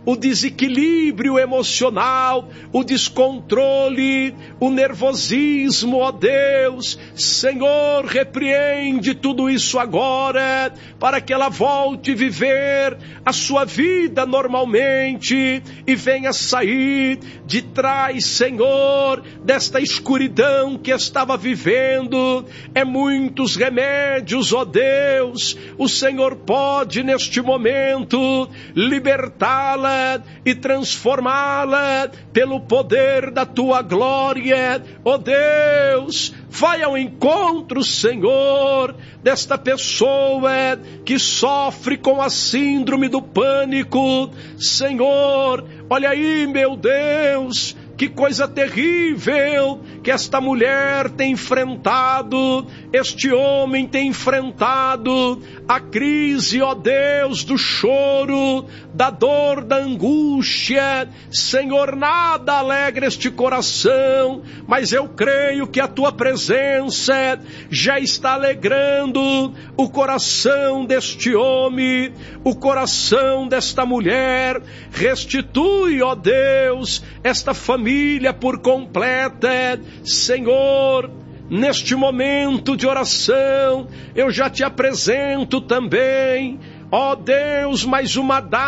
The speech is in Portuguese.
o desequilíbrio emocional, o descontrole, o nervosismo, ó Deus. Senhor, repreende tudo isso agora, para que ela volte a viver a sua vida normalmente e venha sair de trás, Senhor, desta escuridão que estava vivendo. É muitos remédios, ó Deus. O Senhor pode neste momento libertá-la e transformá-la pelo poder da tua glória, ó Deus. Vai ao encontro, Senhor, desta pessoa que sofre com a síndrome do pânico. Senhor, olha aí, meu Deus, que coisa terrível que esta mulher tem enfrentado, este homem tem enfrentado, a crise, ó Deus, do choro, da dor, da angústia. Senhor, nada alegra este coração, mas eu creio que a tua presença já está alegrando o coração deste homem, o coração desta mulher. Restitui, ó Deus, esta família por completa. Senhor, neste momento de oração, eu já te apresento também, ó Deus, mais uma data